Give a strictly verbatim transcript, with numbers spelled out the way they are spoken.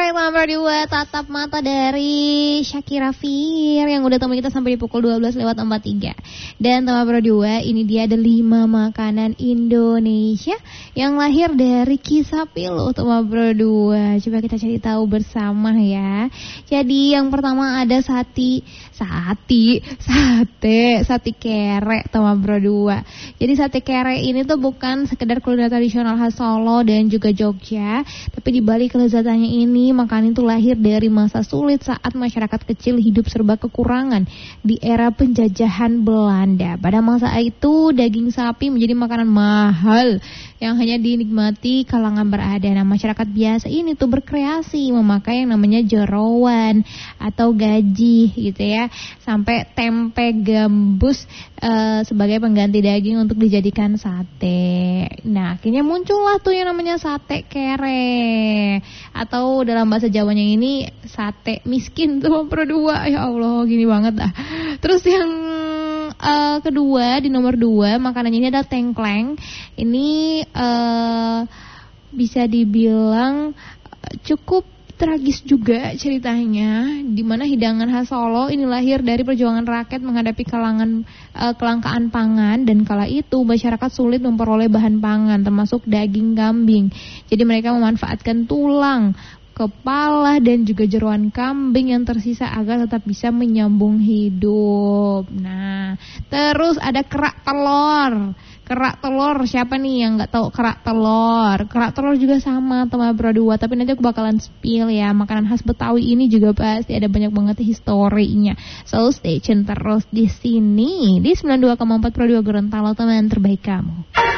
Alright, nomor dua, Tatap Mata dari Shakira Fir yang udah temuin kita sampai di pukul dua belas lewat empat puluh tiga. Dan nomor dua, ini dia ada lima makanan Indonesia yang lahir dari kisah pilu. Nomor dua, coba kita cari tahu bersama ya. Jadi yang pertama ada sati, sati, sate, sate kere, nomor dua. Jadi sate kere ini tuh bukan sekedar kuliner tradisional khas Solo dan juga Jogja, tapi di balik kelezatannya ini, makanan itu lahir dari masa sulit saat masyarakat kecil hidup serba kekurangan di era penjajahan Belanda. Pada masa itu, daging sapi menjadi makanan mahal yang hanya dinikmati kalangan berada. Nah, masyarakat biasa ini tuh berkreasi memakai yang namanya jeroan atau gaji gitu ya, sampai tempe gambus e, sebagai pengganti daging untuk dijadikan sate. Nah, akhirnya muncullah tuh yang namanya sate kere, atau dalam bahasa Jawanya ini sate miskin tuh berdua. Ya Allah, gini banget dah. Terus yang uh, kedua, di nomor dua, makanannya ini adalah tengkleng. Ini uh, bisa dibilang cukup tragis juga ceritanya, di mana hidangan khas Solo ini lahir dari perjuangan rakyat menghadapi kalangan uh, kelangkaan pangan, dan kala itu masyarakat sulit memperoleh bahan pangan termasuk daging kambing. Jadi mereka memanfaatkan tulang, kepala dan juga jeroan kambing yang tersisa agar tetap bisa menyambung hidup. Nah, terus ada kerak telur. Kerak telur, siapa nih yang nggak tahu kerak telur? Kerak telur juga sama teman berdua, tapi nanti aku bakalan spill ya. Makanan khas Betawi ini juga pasti ada banyak banget historinya. So stay tune terus di sini di sembilan puluh dua koma empat Pro dua Gorontalo, teman terbaik kamu.